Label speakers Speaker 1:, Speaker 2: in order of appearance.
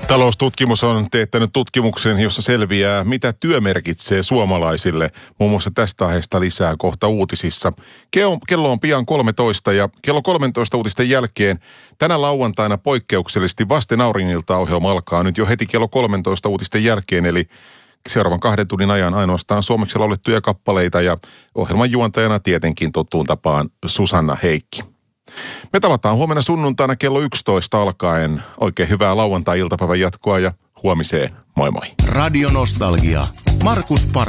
Speaker 1: Taloustutkimus on teettänyt tutkimuksen, jossa selviää, mitä työ merkitsee suomalaisille. Muun muassa tästä aiheesta lisää kohta uutisissa. Kello on pian 13 ja kello 13 uutisten jälkeen tänä lauantaina poikkeuksellisesti vasten auringilta ohjelma alkaa nyt jo heti kello 13 uutisten jälkeen, eli seuraavan 2 tunnin ajan ainoastaan suomeksi laulettuja kappaleita ja ohjelman juontajana tietenkin tuttuun tapaan Susanna Heikki. Me tavataan huomenna sunnuntaina kello 11 alkaen. Oikein hyvää lauantai-iltapäivän jatkoa ja huomiseen. Moi moi.
Speaker 2: Radio Nostalgia. Markus Parkkinen.